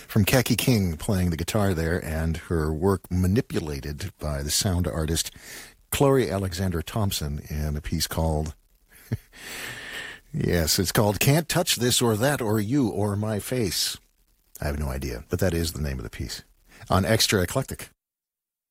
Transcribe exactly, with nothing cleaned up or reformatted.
from Kaki King playing the guitar there, and her work manipulated by the sound artist Chloe Alexander Thompson in a piece called, yes, it's called Can't Touch This or That or You or My Face. I have no idea, but that is the name of the piece on Extra Eclectic.